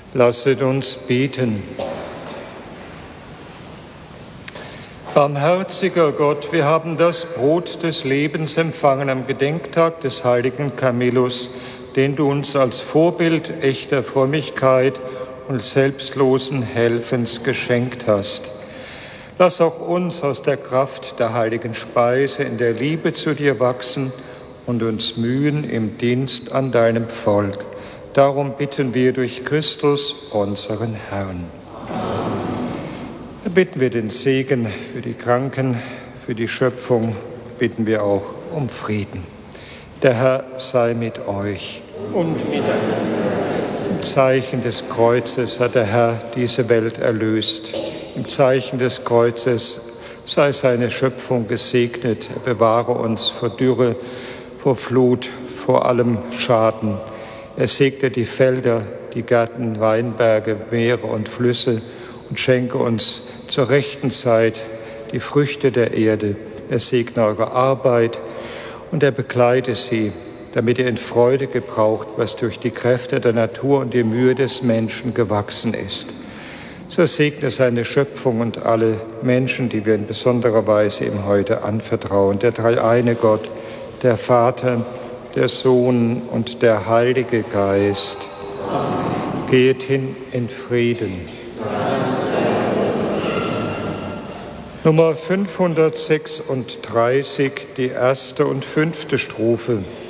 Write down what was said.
Lasset uns beten. Barmherziger Gott, wir haben das Brot des Lebens empfangen am Gedenktag des heiligen Camillus, den du uns als Vorbild echter Frömmigkeit und selbstlosen Helfens geschenkt hast. Lass auch uns aus der Kraft der heiligen Speise in der Liebe zu dir wachsen und uns mühen im Dienst an deinem Volk. Darum bitten wir durch Christus, unseren Herrn. Da bitten wir den Segen für die Kranken, für die Schöpfung, bitten wir auch um Frieden. Der Herr sei mit euch. Und miteinander. Im Zeichen des Kreuzes hat der Herr diese Welt erlöst. Im Zeichen des Kreuzes sei seine Schöpfung gesegnet. Er bewahre uns vor Dürre, vor Flut, vor allem Schaden. Er segne die Felder, die Gärten, Weinberge, Meere und Flüsse und schenke uns zur rechten Zeit die Früchte der Erde. Er segne eure Arbeit und er bekleide sie, damit ihr in Freude gebraucht, was durch die Kräfte der Natur und die Mühe des Menschen gewachsen ist. So segne seine Schöpfung und alle Menschen, die wir in besonderer Weise ihm heute anvertrauen. Der dreieine Gott, der Vater, der Sohn und der Heilige Geist. Amen. Geht hin in Frieden. Nummer 536, die erste und fünfte Strophe.